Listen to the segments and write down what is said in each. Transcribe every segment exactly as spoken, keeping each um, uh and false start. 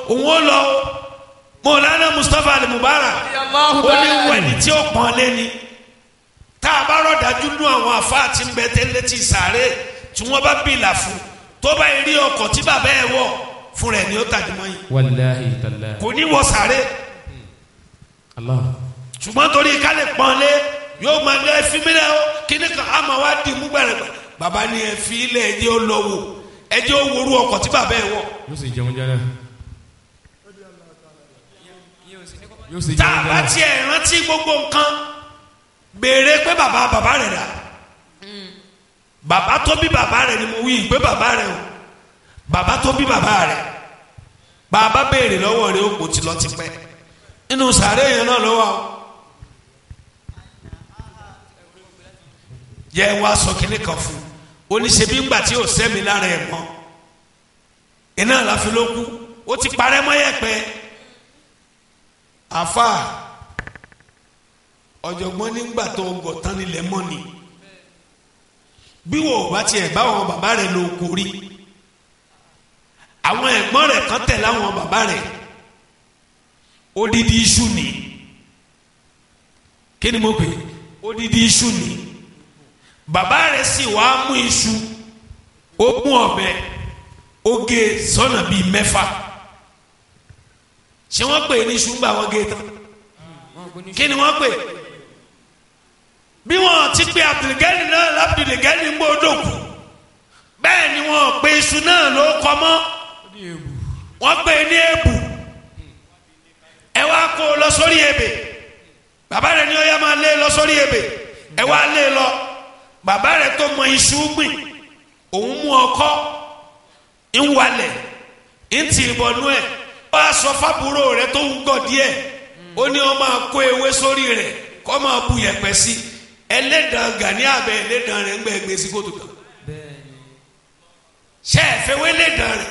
òun ó lọ Mọ̀lánà Mustapha Al-Mubarak ó ní wẹ̀ni tí ó pọ́n lé ni tá a bá rọ̀dájú nú àwọn àfáà tí ń bẹ tẹ́lẹ̀ tí sàárè tí wọ́n bá bìlà fún tó bá rí ọkọ̀ tí bàbá ẹ̀ wọ̀ fún rẹ̀ ni ó tàdí mọ́ yìí. wàláhi tàlá. kò ní wọ sàárè. Allah. ṣùgbọ́n torí ká lè pọ́n lé yóò máa lé ẹfí mi lẹ́ o kíní kan á máa wá dì mú gbẹ̀rẹ̀ bàbá ni ẹfí ilé ẹjẹ́ ó lọ wò ẹjẹ́ ó worú ọkọ̀ tí bàbá ẹ̀ wọ̀. yóò sì jẹun jẹ́ náà. yóò sì jẹun jẹ́ náà. tá a bá tiẹ̀ rántí gbogbo nǹkan béèrè pé bàbá bàbá rẹ̀ dà bàbá tó bí bàbá rẹ̀ ni mo wí pé bàbá rẹ̀ o bàbá tó bí bàbá rẹ̀ bàbá béèrè lọ́wọ́ rẹ̀ ó kò tí lọ ti pẹ́ nínú sàárè yẹn náà lọ́wọ́ o. yẹ wá sọ kínní kan fún oníṣẹ́bí ńgbà tí ò sẹ́mi lára ẹ̀ mọ́ iná àláfi ló kú ó ti parẹ́ mọ́ yẹ̀pẹ̀ àfa ọ̀jọ̀gbọ́n nígbà tó gọ̀ tán nílẹ̀ mọ́ ni bí wò bá tiẹ̀ báwọn bàbá rẹ̀ ló kó rí àwọn ẹ̀gbọ́n rẹ̀ kan tẹ̀ láwọn bàbá rẹ̀ odidi iṣu ni kí ni mo pè odidi iṣu ni bàbá rẹ̀ sì wá mú iṣu ó mú ọ̀bẹ ó gé sọ́nà bíi mẹ́fà ṣé wọ́n pè ní iṣu ńgbà wọ́n gé tán kí ni wọ́n pè bí wọ́n ti pè Abdulgani náà Abdulgani ń gbọ́ dòkú bẹ́ẹ̀ ni wọ́n pè iṣu náà ló kọ́ mọ́ wọ́n pè ní èbù ẹ wá kó lọ sórí ebè bàbá rẹ̀ ní ó yá máa lé lọ sórí ebè ẹ wá lé lọ bàbá rẹ̀ tó mọ iṣu gbìn òun mú ọkọ́ ń walẹ̀ ń tì ìbọnú ẹ̀ ó wá sọ fábúrò rẹ̀ tó ń gọ̀ díẹ̀ ó ní ó máa kó ewé sórí rẹ̀ kó máa bu yẹ̀pẹ̀ sí ẹlẹ́dàn Gani abẹ ẹlẹ́dàn rẹ̀ ń gbẹ gbé sí kótó kan ṣe é fẹ́ wé ẹlẹ́dàn rẹ̀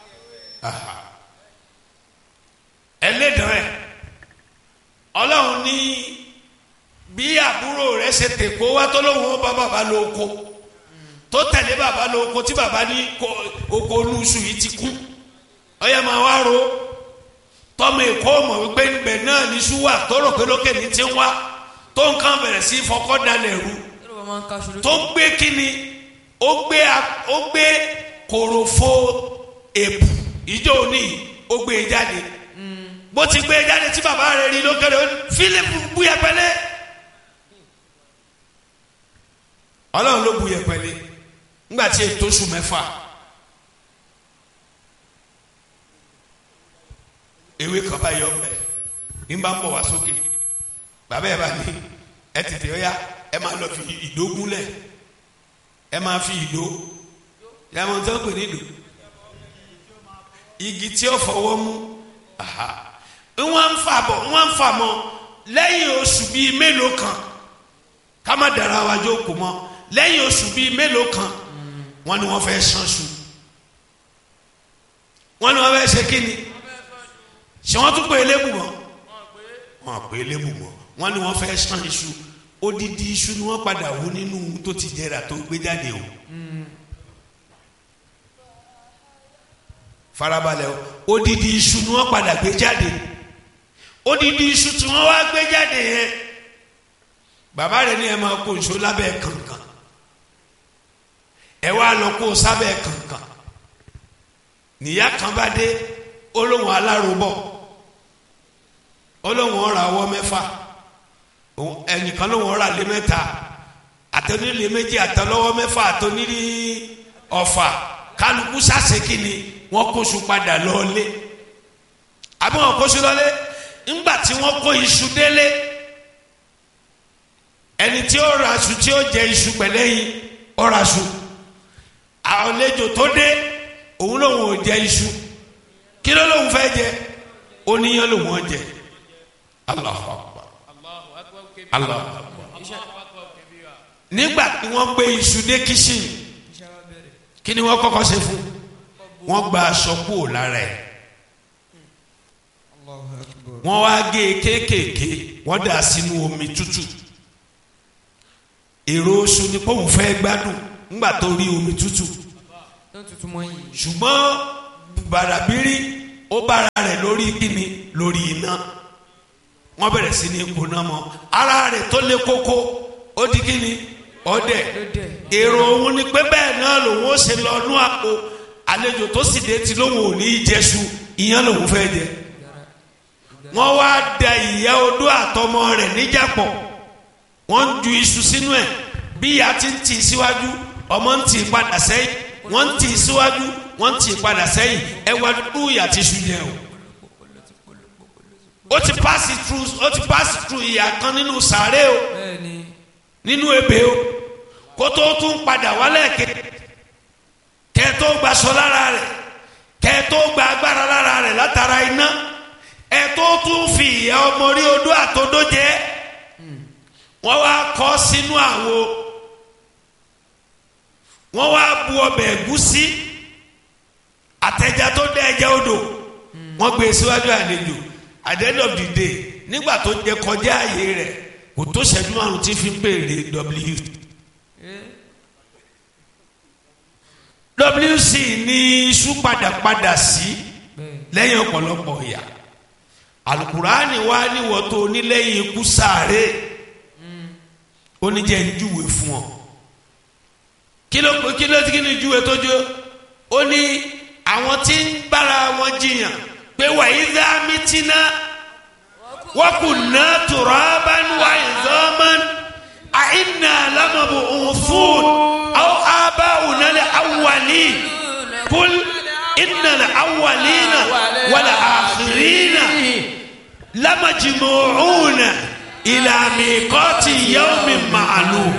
ẹlẹ́dàn rẹ̀ ọlọ́run ní bí àbúrò rẹ̀ ṣe tèkó wá tó lóun ó bá bàbá lóko tó tẹ̀lé bàbá lóko tí bàbá ní oko olúṣù yìí ti kú ọyẹ máa wá ro tọmọ èkó mọ̀ wípé níbẹ̀ náà ní ṣúwà tó rò pé lókè ní ti ń wá tó nǹkan bẹ̀rẹ̀ sí fọkọ́ dalẹ̀ rú tó gbé kíni ó gbé ó gbé kòròfo èpù ìjọ òní ó gbé e jáde bó ti gbé e jáde tí bàbá rẹ̀ rí lókèrè Fílípù bú yẹpẹlẹ ọlọ́run ló bú yẹpẹlẹ ńgbà tí ètò oṣù mẹ́fà ewé kan bá yọ ọbẹ ní bá ń bọ̀ wá sókè bàbá ẹ bá ní ẹ tètè ọyá ẹ máa lọ fi ìdó gúnlẹ̀ ẹ máa fi ìdó yàmọ̀ tó ń pè ní ìdó igi tí ó fọwọ́ mú wọ́n ń fà bọ̀ wọ́n ń fà mọ́ lẹ́yìn oṣù bíi mélòó kan ká má dara wa jókòó mọ́ lẹ́yìn oṣù bíi mélòó kan wọ́n ní wọ́n fẹ́ ṣánṣu wọ́n ní wọ́n fẹ́ ṣe kíni ṣé wọ́n tún pè é lébù mọ́ wọ́n pè é lébù mọ́ wọ́n ní wọ́n fẹ́ ṣán iṣu odidi iṣu ni wọ́n padà wú nínú tó ti jẹrà tó gbé jáde o farabalẹ̀ o odidi iṣu ni wọ́n padà gbé jáde odidi iṣu tí wọ́n wá gbé jáde yẹn bàbá rẹ̀ ní ẹ máa kó iṣu lábẹ́ kànkàn ẹ wá lọ kó sábẹ́ kànkàn níyà kan bá dé olóhùn alárobọ̀ olóhùn ọ̀rà ọwọ́ mẹ́fà ẹnìkan lóhùn ọ̀rà lé mẹ́ta àtẹnulé méjì àtẹlọ́wọ́ mẹ́fà àtẹnulé ọ̀fà kálukú sàṣekì ni wọ́n kóṣù padà lọ́ọ́lé àbí wọ́n kóṣù lọ́ọ́lé ńgbà tí wọ́n kó iṣu délé ẹni tí ó ra aṣù tí ó jẹ iṣu pẹ̀lẹ́yìn ó ra aṣù àwọn àlejò tó dé òun lòun ò jẹ iṣu kí ló lóun fẹ́ jẹ oníyan lòun ò jẹ Allahu Akbar Allahu Akbar nígbà tí wọ́n gbé iṣu dé kíṣìn kí ni wọ́n kọ́kọ́ ṣe fún wọ́n gba aṣọ kúrò lára ẹ̀ wọ́n wá gé e kéékèèké wọ́n dà sínú omi tútù èrò oṣù ni pọ́ùn fẹ́ gbádùn ńgbà tó rí omi tútù ṣùgbọ́n bàràbírí ó bára rẹ̀ lórí kíni lórí iná wọ́n bẹ̀rẹ̀ sí ní kóná mọ́ ara rẹ̀ tó lé kókó ó di kíni ọdẹ èrò òun ni pé bẹ́ẹ̀ náà lòun ó ṣe lọ nú àpò àlejò tó sì dé ti lóun ò ní í jẹṣu ìyẹn lòun fẹ́ jẹ wọ́n wá da ìyá odó àtọmọ rẹ̀ níjàpọ̀ wọ́n ń ju iṣu sínú ẹ̀ bí ìyá ti ń tì í síwájú ọmọ ń tì í padà sẹ́yìn wọ́n ń tì í síwájú wọ́n ń tì í padà sẹ́yìn ẹ wá dúdú ìyá ti ṣu jẹ o ó ti pass through ó ti pass through ìyá kan nínú sàárè o nínú ebè o kó tó tún padà wálẹ̀ ké kẹ́ tó gbaṣọ lára rẹ̀ kẹ́ tó gba agbára lára rẹ̀ látara iná ẹ tó tún fi ìyá ọmọ rí odó àtodó jẹ wọ́n wá kọ́ sínú àwo wọ́n wá bu ọbẹ̀ ẹ̀gúsí àtẹja tó dẹ ẹja odò wọ́n gbé síwájú àlejò at the end of the day nígbà tó jẹ kọjá ààyè rẹ̀ kò tó ṣẹ́jú márùn tí fi ń pèrè w w c ní iṣu padàpadà sí lẹ́yìn ọ̀pọ̀lọpọ̀ ìyà alukurani wa ni wọ́n tó onílẹ̀yìn ikú sáré oníjẹ́ ìjúwe fún ọ kí ló kí ló kí ni ìjúwe tó jó ó ní àwọn tí ń bára wọn jiyàn pé wàyí dá mítínà wọ́n kù ná turaban wa idhaman àìnà lámàbò òfún àwọn abáwùnà lè awwali kul inna al-awwalina wal-akhirina lamajmu'una ila miqati yawmin ma'lum.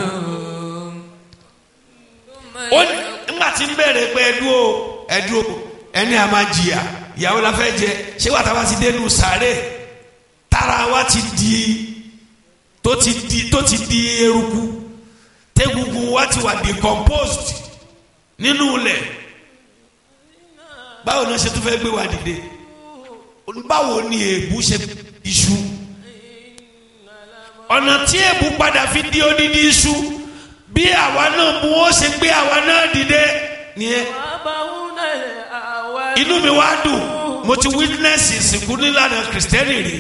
ó nígbà tí ń bẹ̀rẹ̀ pé ẹdúró ẹdúró ẹni a máa jìyà ìyàwó la fẹ́ jẹ ṣé wàá táwa ti dénú sàárè tara wa ti di tó ti di tó ti di eruku tẹ́gungun wa ti wà decomposed nínú ilẹ̀ báwo ni wọ́n ṣe tún fẹ́ gbé wa dìde báwo ni èébú ṣe iṣu ọ̀nà tí èébú padà fi di odidi iṣu bí àwa náà mú ó ṣe gbé àwa náà dìde nìyẹn inú mi wá dùn mo ti witness ìsìnkú nílànà kìrìsìtẹ́nì rí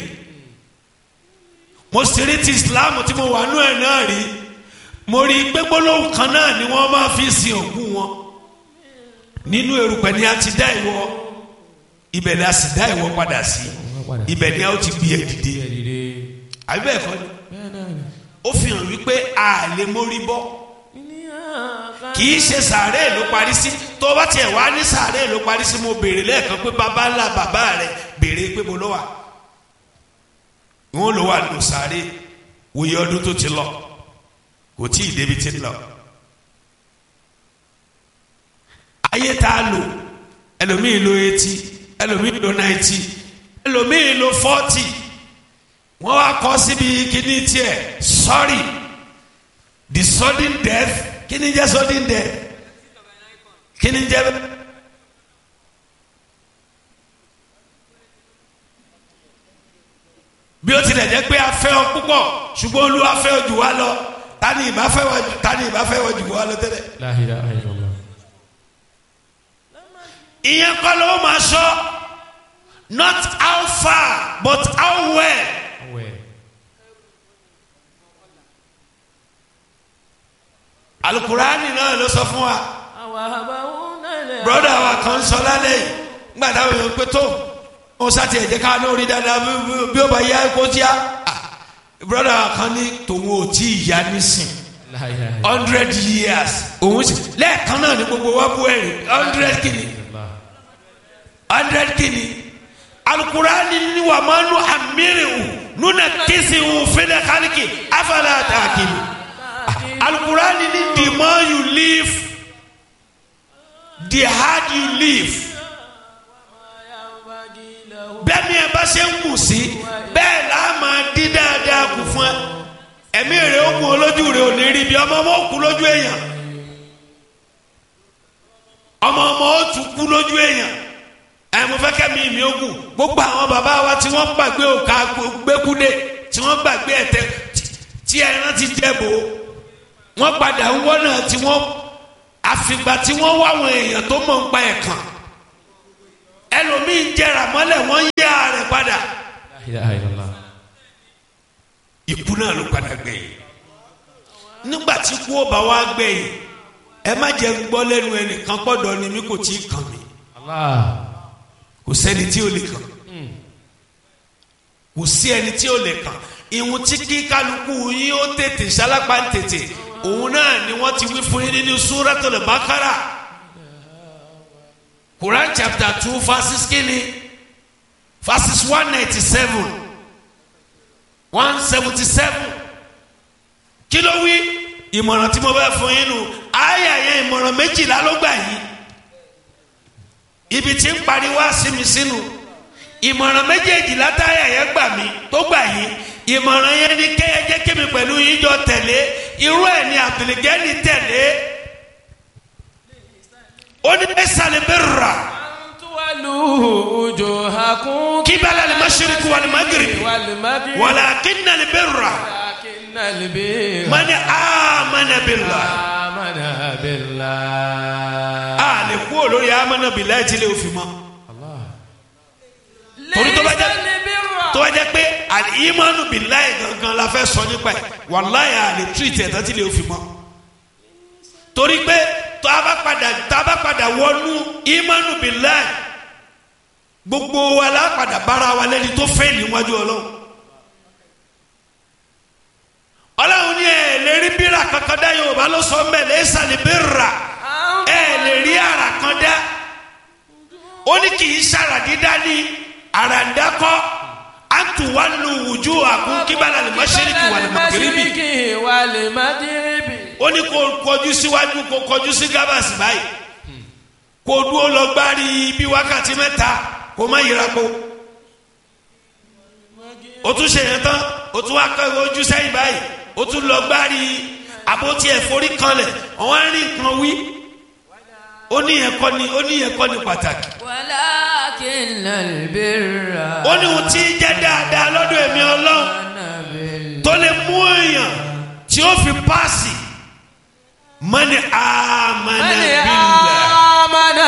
mo sì rí ti Islam tí mo wà nú ẹ̀ náà rí mo rí gbégbólóhùn kan náà ni wọ́n máa fi sin òkú wọn nínú erùpẹ̀ ni a ti dá ìwọ ibẹ̀ ni a sì dá ìwọ padà sí ibẹ̀ ni a ó ti gbé ẹ dìde àbí bẹ́ẹ̀ kọ́ ni ó fi hàn wípé a lè mórí bọ́ kì í ṣe sàárè ló parí sí tó bá tiẹ̀ wá ní sàárè ló parí sí mo béèrè lẹ́ẹ̀kan pé bàbá ńlá bàbá rẹ̀ béèrè pé mo lọ wà wọn lọ wà lò sàárè wòye ọdún tó ti lọ kò tí ì débi tí ń lọ. ayé tá a lò ẹlòmíì lo eighty ẹlòmíì lo ninety ẹlòmíì lo forty wọ́n wá kọ́ síbi kíní tiẹ̀ sorry the sudden death kíní jẹ́ sudden death kíní jẹ́ bí ó tilẹ̀ jẹ́ pé a fẹ́ ọ púpọ̀ ṣùgbọ́n Olúwa fẹ́ ọ jù wá lọ tani ìbá fẹ́ wọ tani ìbá fẹ́ wọ jù wá lọ tẹ́lẹ̀. La ilaha illallah. ìyẹn kọ́ ló máa sọ not how far but how well. alukurani náà ló sọ fún wa broda wa kan sọ lálẹ́ yìí nígbà táwọn èèyàn pé tó ó sátì ẹ̀jẹ̀ ká ní orí dáadáa bí ó bá yá kó tíá broda wa kan ní tòun ò tí ì yá nísìn hundred years òun sì lẹ́ẹ̀kan náà ní gbogbo wa bú ẹ̀rì hundred kìíní hundred kìíní alukurani ni wà máa nu amírìwù nuna kìsìwù fẹlẹ kálíkì afẹlẹ àtàkìlì alukurani ni the more you live the hard you live bẹ́ẹ̀ ni ẹ bá ṣe ń kù sí bẹ́ẹ̀ là á máa dín dáadáa kù fún ẹ ẹ̀mí rẹ̀ ó kú olójú rẹ̀ ò ní rí bí ọmọ ọmọ ó kú lójú èèyàn ọmọ ọmọ ó tún kú lójú èèyàn ẹ̀ mo fẹ́ kẹ́mi mi ó kù gbogbo àwọn bàbá wa tí wọ́n gbàgbé òkà gbẹ́kúdé tí wọ́n gbàgbé ẹ̀tẹ́ tí ẹran ti jẹ́ bò wọ́n padà ń wọ́n náà tí wọ́n àfìgbà tí wọ́n wá àwọn èèyàn tó mọ̀ ń pa ẹ̀kàn ẹlòmíín jẹrà mọ́lẹ̀ wọ́n yá rẹ̀ padà. La ilaha illallah. Ikú náà ló padà gbẹ̀yìn. Nígbà tí kú ó bá wá gbẹ̀yìn ẹ má jẹ́ ń gbọ́ lẹ́nu ẹnìkan gbọ́dọ̀ ni mí kò tí ì kàn mí. Allah. Kò sẹ́ni tí ò lè kàn. Kò sí ẹni tí ò lè kàn. Ìhun tí kí kálukú yín ó tètè sálápá ń tètè òun náà ni wọ́n ti wí fún yín nínú Suratul Baqara. Quran chapter two verses kini verses one ninety seven one seventy seven kí ló wí ìmọ̀ràn tí mo bá fún yín nù àyà yẹn ìmọ̀ràn méjìlá ló gbà yìí ibi tí ń pariwo sí mi sínú ìmọ̀ràn méjèèjìlá táyà yẹn gbà mí tó gbà yìí ìmọ̀ràn yẹn ni kéye jẹ́ kémi pẹ̀lú yín jọ tẹ̀lé irú ẹ̀ ni Abdulgani tẹ̀lé ó ní ẹ̀sàlẹ̀ bẹ́ẹ̀ rà. wujuhakum qibala al-mashriq wal-maghrib walakinna al-birra man amana billah. amana billah. a lè kú olórí amana billah tí lè fi mọ́. torí tó bá jẹ́ tó bá jẹ́ pé al-imanu billahi gangan la fẹ́ sọ nípa ẹ̀ wàláyà a lè tírìtì ẹ̀ tán tí lè fi mọ́. torí pé tó a bá padà tó a bá padà wọnú imanu billahi gbogbo wa la padà bára wa lẹ́ni tó fẹ́ níwájú ọlọ́run. ọlọ́run ní ẹ̀ lè rí bírà kankan dá yorùbá ló sọ mẹ́lẹ̀ ẹ̀ sàlẹ̀ bírà ẹ̀ lè rí ara kan dá ó ní kì í sàrà dídá ní àràǹdákọ́ àtúwálù wùjú àkún kíbálà lè mashriqi wal maghribi ó ní kó kọjú síwájú kó kọjú sí gábàsì báyìí kó dúró lọ gbárí bí wákàtí mẹ́ta kó má yíra kó o tún ṣe yẹn tán o tún wá kọ́ ojú sẹ́yìn báyìí o tún lọ gbárí àbótí ẹ̀fọ́rí kanlẹ̀ ọ̀wọ́n á rí nǹkan wí ó ní yẹn kọ́ ni ó ní yẹn kọ́ ni pàtàkì. walakinnal birra. ó ní ohun tí ń jẹ́ dáadáa lọ́dọ̀ èmi ọlọ́run tó lè mú èèyàn tí ó fi páàsì mani amana billah. amana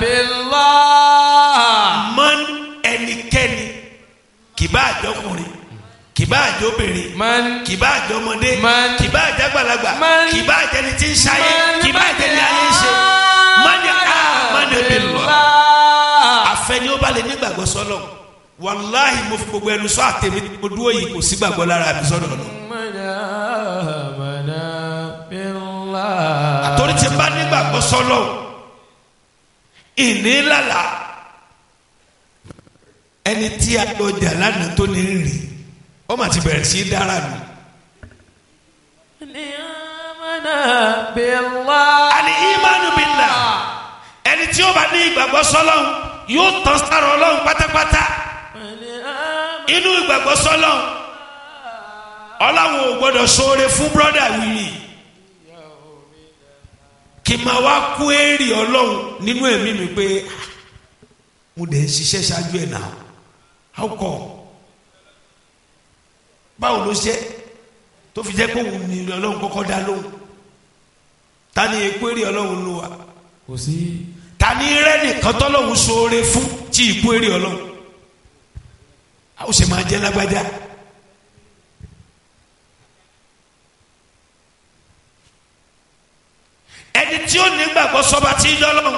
billah. man ẹnikẹ́ni kìbá àjọkùnrin kìbá àjọbìnrin kìbá àjọmọdé kìbá àjàgbàlagbà kìbá àjẹni tí ń ṣayé kìbá àjẹni ayé ń ṣe mani amana billah. àfẹni ó bá lè nígbàgbọ́ sọ́lọ̀ wàláhì mo fi gbogbo ẹnu sọ àtẹ̀mí mo dúró yìí kò sí gbàgbọ́ lára mi sọ́dọ̀ lọ. àtòrí ti bá nígbàgbọ́ sọ́lọ̀ ìní lálà ẹni tí a lọ jà lánàá tó ní rìn ó mà ti bẹ̀rẹ̀ sí í dára nù. àní ìmánu billah ẹni tí ó bá ní ìgbàgbọ́ sọ́lọ̀ yóò tán sára ọlọ́run pátápátá inú ìgbàgbọ́ sọ́lọ́run ọlọ́run ò gbọ́dọ̀ ṣoore fún brọ́dà wìrì kì máa wá kú èrè ọlọ́run nínú ẹ̀mí mi pé mo dẹ̀ ń ṣiṣẹ́ ṣáájú ẹ̀ náà how come báwo ló ṣe tó fi jẹ́ pé òun ni ọlọ́run kọ́kọ́ dá lóhùn ta ni èkó èrè ọlọ́run ló wà kò sí. ta ni rẹ́nìkan tọ́lọ́run ṣoore fún tí ìkú èrè ọlọ́run a ó ṣe máa jẹ́ lágbájá. ẹni tí ó ní gbàgbọ́ sọba tí ń dọ́lọ́run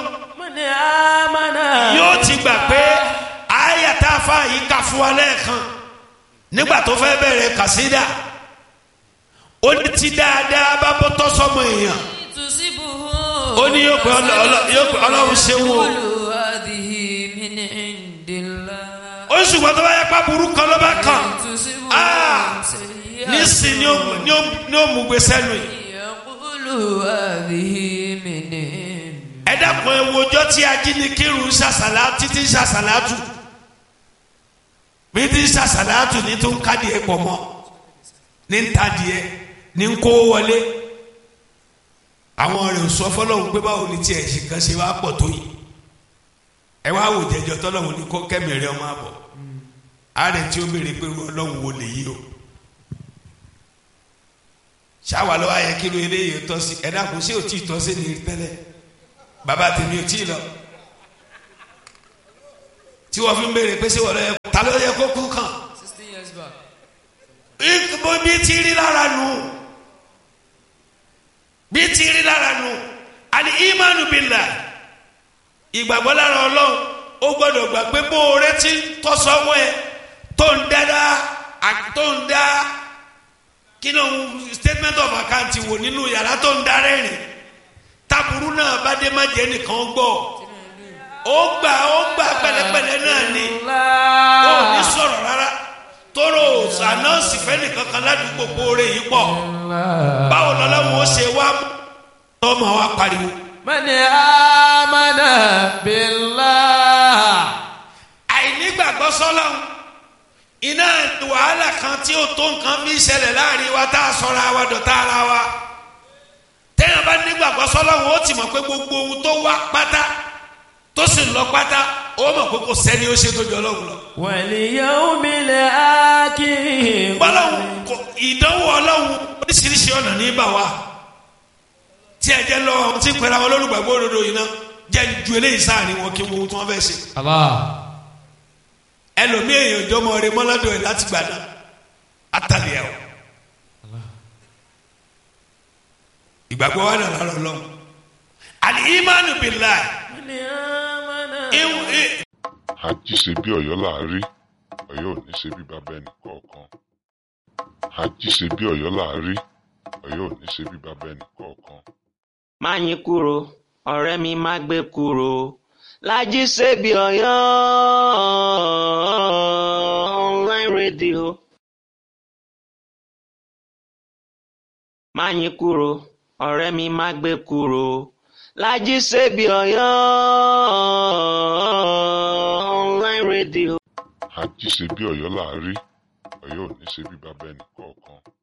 yóò ti gbà pé àyàtà afa yìí kà fún wa lẹ́ẹ̀kan nígbà tó fẹ́ bẹ̀rẹ̀ kàsídà ó ní ti dáadáa bá bọ́ tọ́ sọmọ èèyàn ó ní yóò pé ọlọ́run ṣe wò ó sì wọ́n tó bá yẹ pa burú kan ló bá kàn nísìn ni ó mú gbèsè nù yìí. ẹ dákun ẹ wojọ́ tí ajínigbìrún ṣàṣàlá títí ṣàṣàlátù bí tí ṣàṣàlátù ní tó ń kádìẹ pọ̀ mọ́ ní ń tadìẹ ní ń kó wọlé àwọn rẹ̀ sọ fọlọ́hún pé báwo ni tiẹ̀ ṣì kan ṣe wá pọ̀ tó yìí ẹ wá wò jẹjọ tọ́lọ́hún ní kó kẹ́mìrì ọmọ àbọ̀ ààrẹ tí ó béèrè pé ọlọ́hún wo lè yí o ṣáwa lọ́wọ́ ayẹ kí ló eléyìí tọ́ sí ẹ̀dá kò sí òtí tọ́ sí ní tẹ́lẹ̀ bàbá tèmi ò tí ì lọ tí wọ́n fi ń béèrè pé sí wọ́n lọ yẹ ta ló yẹ kó kú kàn. sixteen years back. bí ti rí lára nù bí ti rí lára nù àní ìmánu billah ìgbàgbọ́ lára ọlọ́run ó gbọ́dọ̀ gbà pé bó o rẹ ti ń tọ́sọ́wọ́ ẹ tó ń dáadáa tó ń dá kí ló ń statement of account wò nínú yàrá tó ń dá rẹ́rìn táburú náà bá dé má jẹ́ nìkan gbọ́ ó gbà ó gbà pẹ̀lẹ́pẹ̀lẹ́ náà ni ó ní sọ̀rọ̀ rárá tóró ànáǹsì fẹ́ nìkan kan ládùúgbò kóore yìí pọ̀ báwo lọ́lọ́run ó ṣe wá tọ́mọ wa pariwo. mani amana billah. àìnígbàgbọ́ sọ́lọ́run iná wàhálà kan tí ó tó nǹkan bí ìṣẹ̀lẹ̀ láàrin wa tá a sọra wa dọ̀tá ara wa tẹ́yàn bá nígbàgbọ́ sọ́lọ́run ó ti mọ̀ pé gbogbo ohun tó wá pátá tó sì lọ pátá ó mọ̀ pé kò sẹ́ni ó ṣe tó jọ ọlọ́run lọ. wal yawmil akhir. bọ́lọ́hún ìdánwò ọlọ́run oríṣiríṣi ọ̀nà ní bà wá tí ẹ jẹ́ lọ́wọ́ tí ń pẹ́ra wọn lólùgbàgbọ́ òdodo yìí ná jẹ́ ju eléyìí sáàrin wọn kí wọ́n tí wọ́n fẹ́ ṣe. ẹlòmíì èèyàn jọmọ rẹ mọ́ládọ̀ ẹ̀ láti gbàdá àtàlẹ́ ẹ̀ o. ìgbàgbọ́ wa nàlá lọ́lọ́ al-imanu billahi. àjí ṣe bí Ọ̀yọ́ láàrí Ọ̀yọ́ ò ní ṣe bí bàbá ẹnì kọ̀ọ̀kan àjí ṣe bí Ọ̀yọ́ láàrí Ọ̀yọ́ ò ní ṣe bí bàbá ẹnì kọ̀ọ̀kan. má yín kúrò ọ̀rẹ́ mi má gbé kúrò Lájí ṣe bí Ọ̀yọ́ online radio. má yín kúrò ọ̀rẹ́ mi má gbé kúrò Lájí ṣe bí Ọ̀yọ́ online radio. àjí ṣe bí Ọ̀yọ́ láàrí Ọ̀yọ́ ò ní ṣe bí bàbá ẹnì kọ̀ọ̀kan.